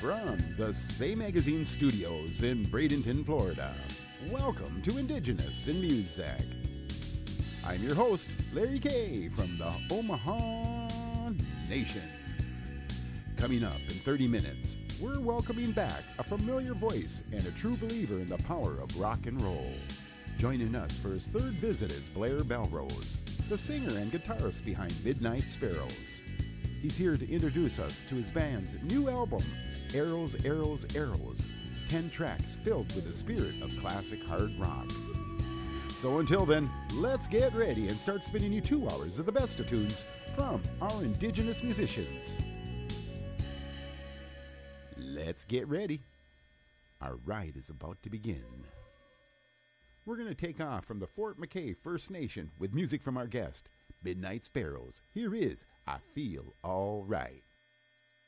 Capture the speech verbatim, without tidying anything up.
From the Say Magazine studios in Bradenton, Florida, welcome to Indigenous in Music. I'm your host, Larry Kay from the Omaha Nation. Coming up in thirty minutes, we're welcoming back a familiar voice and a true believer in the power of rock and roll. Joining us for his third visit is Blair Belrose, the singer and guitarist behind Midnight Sparrows. He's here to introduce us to his band's new album, Arrows, Arrows, Arrows, ten tracks filled with the spirit of classic hard rock. So until then, let's get ready and start spinning you two hours of the best of tunes from our Indigenous musicians. Let's get ready. Our ride is about to begin. We're going to take off from the Fort McKay First Nation with music from our guest, Midnight Sparrows. Here is I Feel All Right.